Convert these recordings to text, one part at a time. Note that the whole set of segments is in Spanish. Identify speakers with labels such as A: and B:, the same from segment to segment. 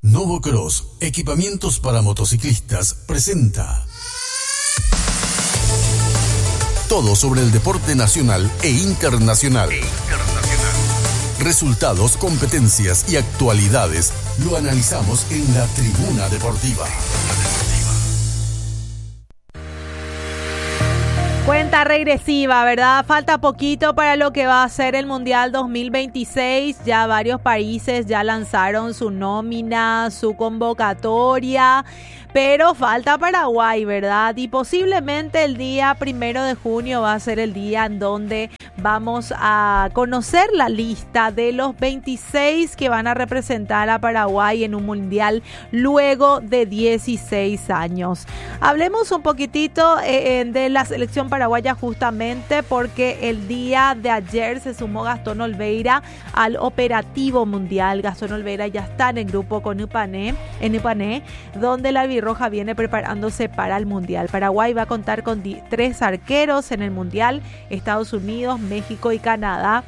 A: Novocross, equipamientos para motociclistas, presenta todo sobre el deporte nacional e internacional. Resultados, competencias y actualidades lo analizamos en la Tribuna Deportiva.
B: Cuenta regresiva, ¿verdad? Falta poquito para lo que va a ser el Mundial 2026. Ya varios países ya lanzaron su nómina, su convocatoria, pero falta Paraguay, ¿verdad? Y posiblemente el día 1 de junio va a ser el día en donde vamos a conocer la lista de los 26 que van a representar a Paraguay en un mundial luego de 16 años. Hablemos un poquitito de la selección paraguaya, justamente porque el día de ayer se sumó Gastón Olveira al operativo mundial. Gastón Olveira ya está en el grupo con Ipané, donde la albirroja viene preparándose para el mundial. Paraguay va a contar con 3 arqueros en el mundial: Estados Unidos, México y Canadá.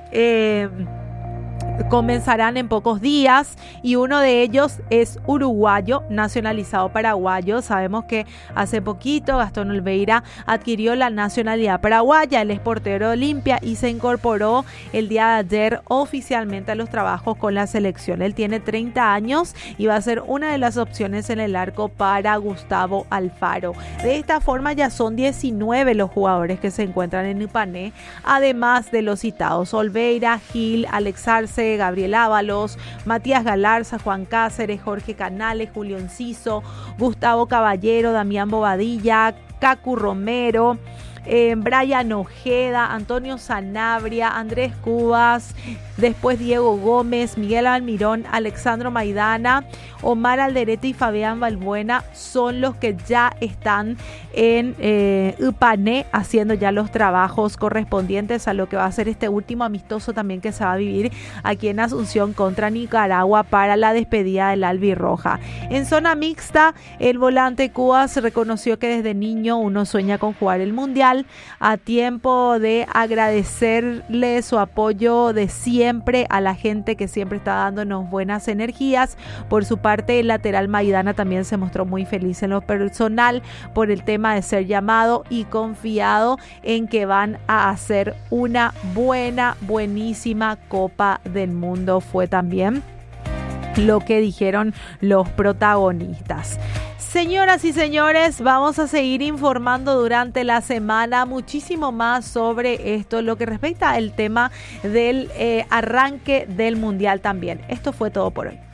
B: Comenzarán en pocos días y uno de ellos es uruguayo, nacionalizado paraguayo. Sabemos que hace poquito Gastón Olveira adquirió la nacionalidad paraguaya. Él es portero de Olimpia y se incorporó el día de ayer oficialmente a los trabajos con la selección. Él tiene 30 años y va a ser una de las opciones en el arco para Gustavo Alfaro. De esta forma ya son 19 los jugadores que se encuentran en Ipané, además de los citados: Olveira, Gil, Alex Arce, Gabriel Ábalos, Matías Galarza, Juan Cáceres, Jorge Canales, Julio Enciso, Gustavo Caballero, Damián Bobadilla, Cacu Romero, Brian Ojeda, Antonio Sanabria, Andrés Cubas, después Diego Gómez, Miguel Almirón, Alexandro Maidana, Omar Alderete y Fabián Balbuena son los que ya están en Ipané haciendo ya los trabajos correspondientes a lo que va a ser este último amistoso también que se va a vivir aquí en Asunción contra Nicaragua para la despedida del albirroja. En zona mixta, el volante Cubas reconoció que desde niño uno sueña con jugar el mundial. A tiempo de agradecerle su apoyo de siempre a la gente que siempre está dándonos buenas energías. Por su parte, el lateral Maidana también se mostró muy feliz en lo personal por el tema de ser llamado y confiado en que van a hacer una buenísima Copa del Mundo. Fue también lo que dijeron los protagonistas. Señoras y señores, vamos a seguir informando durante la semana muchísimo más sobre esto, lo que respecta al tema del arranque del mundial también. Esto fue todo por hoy.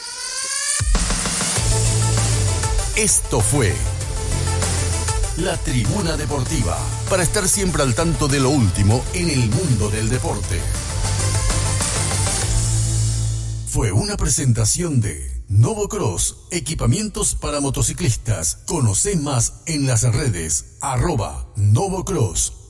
A: Esto fue la Tribuna Deportiva, para estar siempre al tanto de lo último en el mundo del deporte. Fue una presentación de Novocross, equipamientos para motociclistas. Conoce más en las redes @Novocross.